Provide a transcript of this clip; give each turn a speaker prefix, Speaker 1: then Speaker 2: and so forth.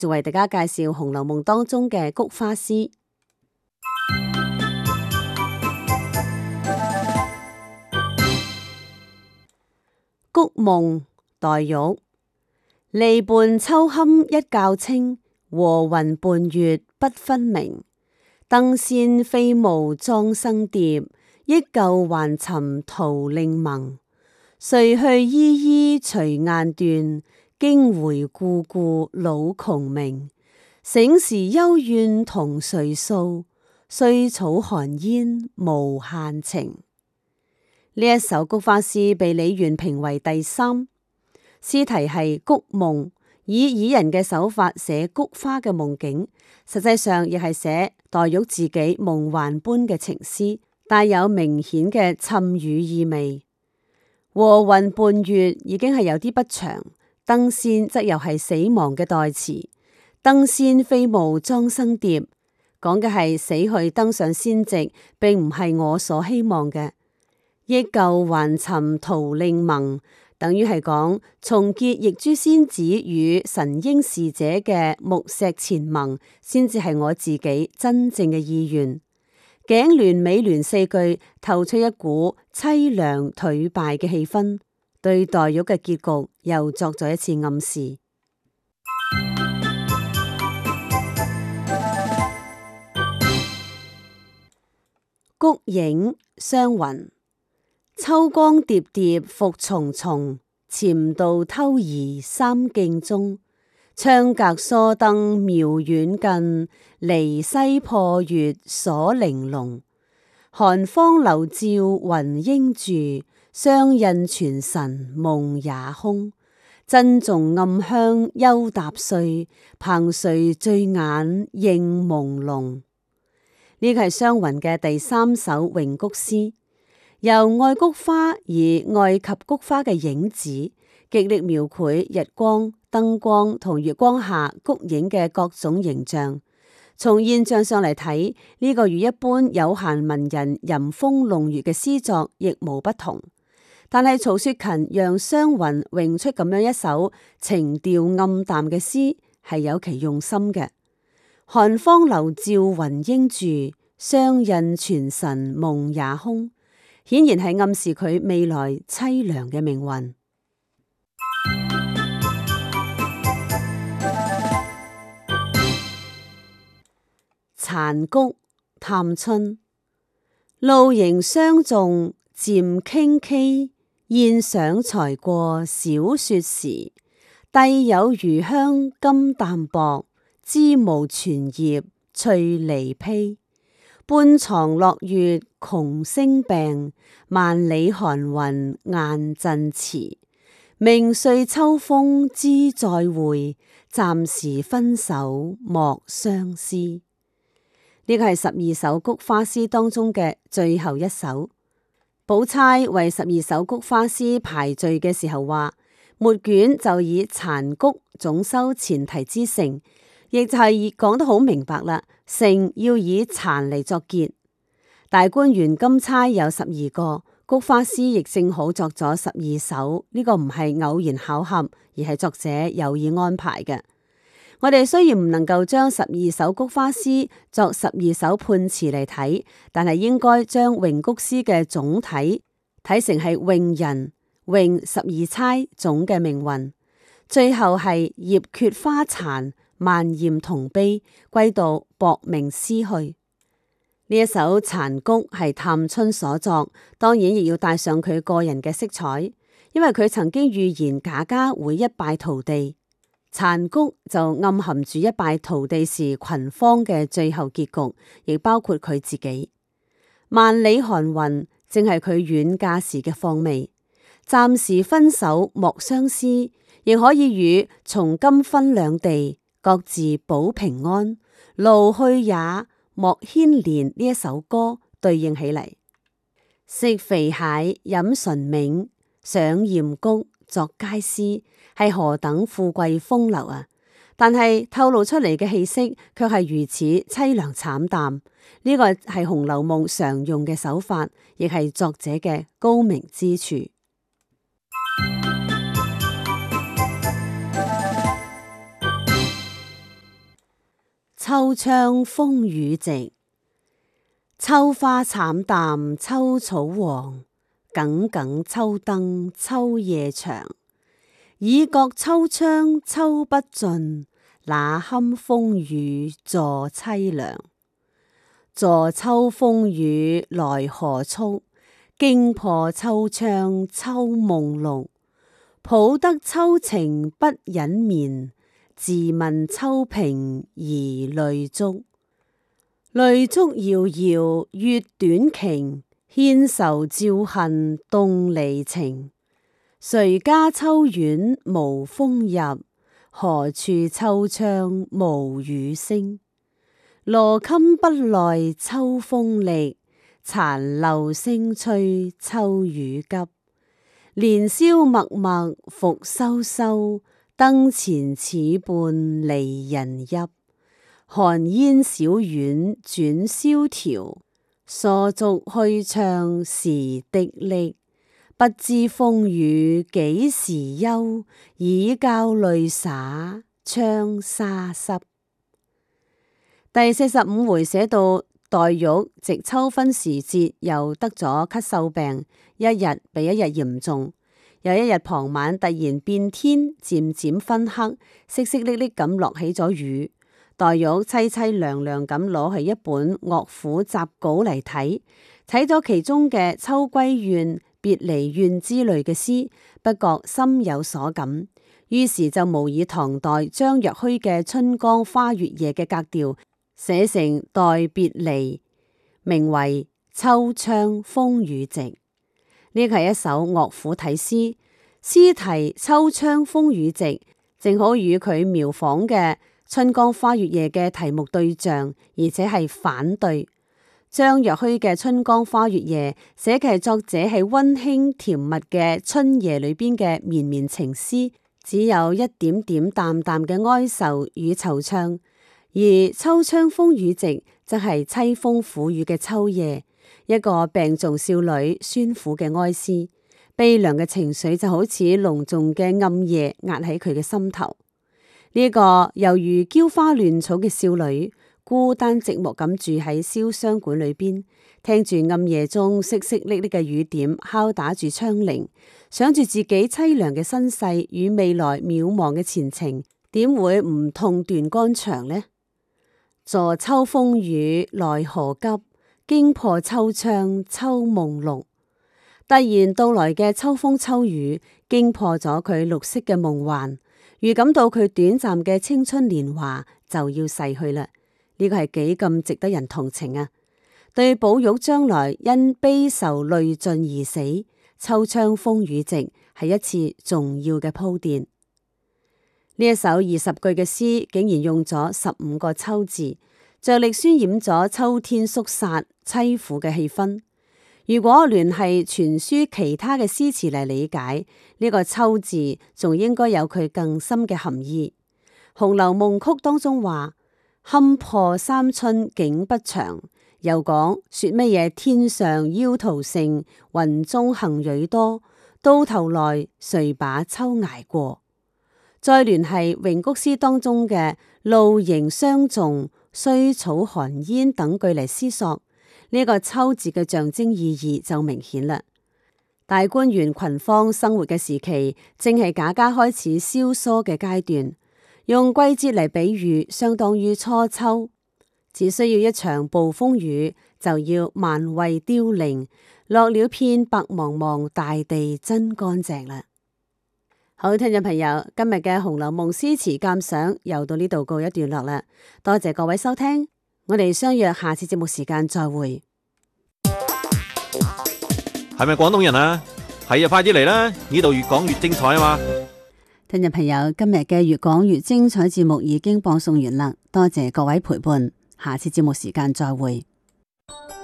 Speaker 1: 就為大家介紹《紅樓夢》當中嘅菊花詩。菊夢黛玉，離伴秋堪一覺清，和雲伴月不分明。燈仙飛舞妝生蝶，憶舊還尋徒令盟。誰去依依隨雁斷，驚回顧顧老窮明。醒時幽怨同誰訴，衰草寒煙無限情。呢一首菊花詩被李紈評為第3，詩題係菊夢，以擬人嘅手法寫菊花嘅夢境，實際上亦係寫黛玉自己夢幻般嘅情詩，帶有明顯嘅讖語意味。和雲伴月已經係有啲不詳，燈仙則又係死亡嘅代詞。燈仙飛舞妝生蝶，講嘅係死去登上仙席，並唔係我所希望嘅。憶舊還尋徒令盟，等於係講重結易珠仙子與神瑛侍者嘅木石前盟，先至係我自己真正嘅意願。頸聯尾聯四句透出一股淒涼頹敗嘅氣氛，對黛玉嘅結局又作咗一次暗示。菊影雙雲，秋光疊疊復重重，潛道偷移三徑中。窗隔疏燈妙遠近，離西破月鎖玲瓏。寒芳留照雲英住，雙印傳神夢也空。珍重暗香幽踏碎，憑誰醉眼認朦朧。呢個係雙雲嘅第3首詠菊詩，由愛菊花而愛及菊花嘅影子，極力描繪日光、燈光同月光下菊影嘅各種形象。從現象上嚟睇，呢個與一般有閒文人吟風弄月嘅詩作亦無不同。但係曹雪芹讓雙雲詠出咁樣一首情調暗淡嘅詩，係有其用心嘅。寒芳留照雲英住，雙印傳神夢也空，顯然係暗示佢未來淒涼嘅命運。殘菊探春，露營霜重漸傾稀，宴賞才過小雪時。帝有餘香甘淡薄，枝無傳葉翠離披。半床落月窮聲病，萬里寒雲雁陣遲。明歲秋風知再會，暫時分手莫相思。呢個係12首菊花詩當中嘅最後一首。寶釵為12首菊花詩排序嘅時候話，末卷就以殘菊總收前提之成，亦就係講得好明白啦。成要以殘嚟作結。大觀園金釵有12個，菊花詩亦正好作咗12首，呢個唔係偶然巧合，而係作者有意安排嘅。我哋雖然唔能夠將12首菊花詩作12首判詞嚟睇，但係應該將詠菊詩嘅總體睇成係詠人、詠12釵總嘅命運。最後係葉缺花殘，萬艷同悲，歸到薄命思去。呢一首殘菊係探春所作，當然亦要帶上佢個人嘅色彩，因為佢曾經預言賈家會一敗塗地。殘菊就暗含住一敗塗地時群芳嘅最後結局，亦包括佢自己。萬里寒雲正係佢遠嫁時嘅況味。暫時分手莫相思，亦可以與從今分兩地，各自保平安，勞去也莫牽連呢一首歌對應起嚟。食肥蟹飲醇茗，賞艷菊作佳詩，係何等富貴風流啊！但係透露出嚟嘅氣息卻係如此淒涼慘淡。呢個係《紅樓夢》常用嘅手法，亦係作者嘅高明之處。 秋窗風雨夕，秋花慘淡秋草黃，耿耿秋燈秋夜長。已覺秋窗秋不盡，那堪風雨坐淒涼。坐秋風雨來何速，驚破秋窗秋夢綠。抱得秋情不忍眠，自問秋平而淚足。淚足遙遙月短瓊，牽愁照恨動離情。誰家秋院無風入，何處秋窗無雨聲。羅衾不耐秋風力，殘漏聲催秋雨急。年宵默默復修修，燈前似伴離人泣。寒煙小院轉蕭條，疏竹虛窗時的溺。不知風雨幾時休，已教淚灑窗紗濕。第45回寫到黛玉值秋分時節，又得咗咳嗽病，一日比一日嚴重。有一日傍晚突然變天，漸漸昏黑，淅淅瀝瀝咁落起咗雨。黛玉凄凄涼涼咁攞起一本樂府雜稿嚟睇，睇咗其中嘅《秋閨怨》別離怨之類嘅詩，不覺心有所感，於是就模擬唐代張若虛嘅《春江花月夜》嘅格調，寫成代別離，名為《秋窗風雨夕》。呢個係一首樂府體詩，詩題《秋窗風雨夕》，正好與佢描仿嘅《春江花月夜》嘅題目對象，而且係反對。張若虛嘅《春江花月夜》寫嘅係作者喺溫馨甜蜜嘅春夜裏邊嘅綿綿情思，只有一點點淡淡嘅哀愁與惆悵；而《秋窗風雨夕》則係淒風苦雨嘅秋夜，一個病重少女酸苦嘅哀思，悲涼嘅情緒就好似濃重嘅暗夜壓喺佢嘅心頭。呢、個猶如嬌花亂草嘅少女，孤單寂寞咁住喺瀟湘館裏邊，聽住暗夜中淅淅瀝瀝嘅雨點敲打住窗棂，想住自己淒涼嘅身世與未來渺茫嘅前程，點會唔痛斷肝腸呢？坐秋風雨來何急，驚破秋窗秋夢綠。突然到來嘅秋風秋雨，驚破咗佢綠色嘅夢幻，預感到佢短暫嘅青春年華就要逝去啦。呢個係幾咁值得人同情啊！對寶玉將來因悲愁淚盡而死，秋窗風雨夕係一次重要嘅鋪墊。呢一首20句嘅詩，竟然用咗15個秋字，着力渲染咗秋天肅殺淒苦嘅氣氛。如果聯繫全書其他嘅詩詞嚟理解，呢個秋字仲應該有佢更深嘅含義。《紅樓夢曲》當中話：堪破三春景不長，又講說乜嘢天上妖濤盛，雲中行雨多，到頭來誰把秋捱過。再聯繫榮谷詩當中嘅露營霜重，衰草寒煙等句嚟思索，呢個秋字嘅象徵意義就明顯啦。大觀園群芳生活嘅時期，正係賈家開始蕭疏嘅階段。用季節嚟比喻，相當於初秋，只需要一場暴風雨，就要萬卉凋零，落了片白茫茫大地真乾淨啦。好，聽眾朋友，今日嘅《紅樓夢》詩詞鑑賞又到呢度告一段落啦。多謝各位收聽，我哋相約下次節目時間再會。
Speaker 2: 係咪廣東人啊？係啊，快啲嚟啦！呢度越講越精彩啊嘛！
Speaker 1: 聽眾朋友，今日嘅越講越精彩節目已經播送完啦，多謝各位陪伴，下次節目時間再會。